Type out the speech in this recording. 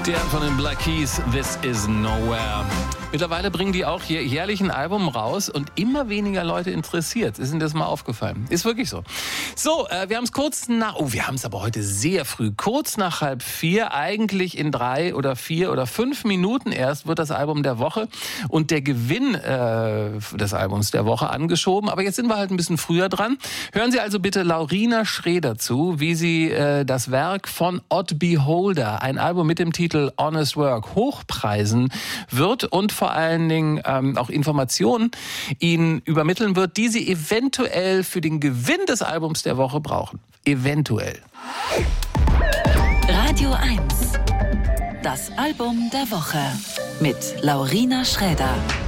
Der von den Black Keys, This Is Nowhere. Mittlerweile bringen die auch hier jährlich ein Album raus und immer weniger Leute interessiert. Ist Ihnen das mal aufgefallen? Ist wirklich so. So, wir haben es wir haben es aber heute sehr früh, kurz nach 3:30, eigentlich in 3 oder 4 oder 5 Minuten erst wird das Album der Woche und der Gewinn des Albums der Woche angeschoben. Aber jetzt sind wir halt ein bisschen früher dran. Hören Sie also bitte Laurina Schraeder zu, wie sie das Werk von Odd Beholder, ein Album mit dem Titel Honest Work, hochpreisen wird und vor allen Dingen auch Informationen Ihnen übermitteln wird, die Sie eventuell für den Gewinn des Albums der Woche brauchen. Eventuell. Radio 1. Das Album der Woche mit Laurina Schraeder.